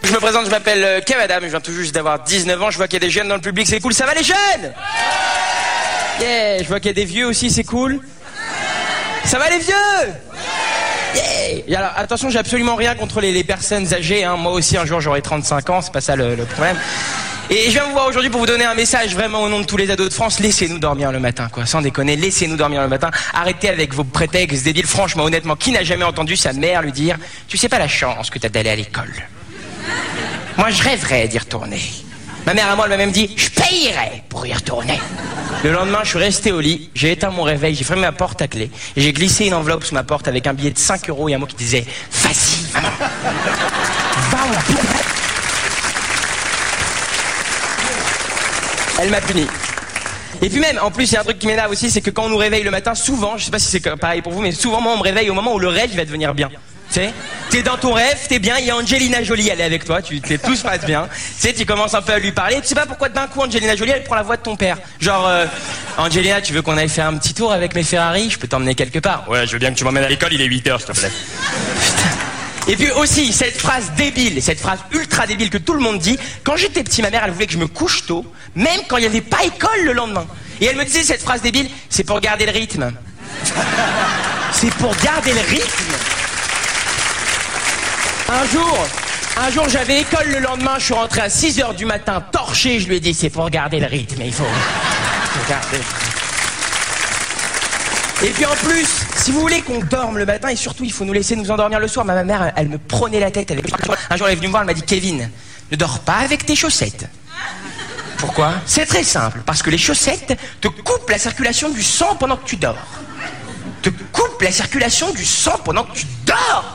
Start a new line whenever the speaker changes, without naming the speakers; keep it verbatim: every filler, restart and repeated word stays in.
Je me présente, je m'appelle Kev Adam, je viens tout juste d'avoir dix-neuf ans, je vois qu'il y a des jeunes dans le public, c'est cool, ça va les jeunes? Yeah, je vois qu'il y a des vieux aussi, c'est cool. Ça va les vieux? Yeah. Et alors, attention, j'ai absolument rien contre les, les personnes âgées, hein. Moi aussi un jour j'aurai trente-cinq ans, c'est pas ça le, le problème. Et je viens vous voir aujourd'hui pour vous donner un message vraiment au nom de tous les ados de France. Laissez-nous dormir le matin, quoi. Sans déconner, laissez-nous dormir le matin. Arrêtez avec vos prétextes débiles. Franchement, honnêtement, qui n'a jamais entendu sa mère lui dire « Tu sais pas la chance que t'as d'aller à l'école ?» Moi, je rêverais d'y retourner. Ma mère à moi, elle m'a même dit « Je payerais pour y retourner !» Le lendemain, je suis resté au lit, j'ai éteint mon réveil, j'ai fermé ma porte à clé et j'ai glissé une enveloppe sous ma porte avec un billet de cinq euros et un mot qui disait « Vas-y, maman, va au bout !» Elle m'a puni. Et puis même, en plus, il y a un truc qui m'énerve aussi, c'est que quand on nous réveille le matin, souvent, je sais pas si c'est pareil pour vous, mais souvent, moi, on me réveille au moment où le rêve, il va devenir bien. Tu sais, t'es dans ton rêve, t'es bien, il y a Angelina Jolie, elle est avec toi, tu t'es tout se passe bien. Tu sais, tu commences un peu à lui parler, tu sais pas pourquoi d'un coup Angelina Jolie, elle prend la voix de ton père. Genre, euh, Angelina, tu veux qu'on aille faire un petit tour avec mes Ferrari? Je peux t'emmener quelque part. Ouais, je veux bien que tu m'emmènes à l'école, il est huit heures, s'il te plaît. Putain. Et puis aussi, cette phrase débile, cette phrase ultra débile que tout le monde dit, quand j'étais petit, ma mère, elle voulait que je me couche tôt, même quand il n'y avait pas école le lendemain. Et elle me disait cette phrase débile, c'est pour garder le rythme. C'est pour garder le rythme. Un jour, un jour, j'avais école le lendemain, je suis rentré à six heures du matin, torché, je lui ai dit, c'est pour garder le rythme, il faut, faut garder. Et puis en plus, si vous voulez qu'on dorme le matin, et surtout, il faut nous laisser nous endormir le soir. Ma mère, elle me prenait la tête avec... Un jour, elle est venue me voir, elle m'a dit, Kevin, ne dors pas avec tes chaussettes. Pourquoi? C'est très simple, parce que les chaussettes te coupent la circulation du sang pendant que tu dors. Te coupent la circulation du sang pendant que tu dors.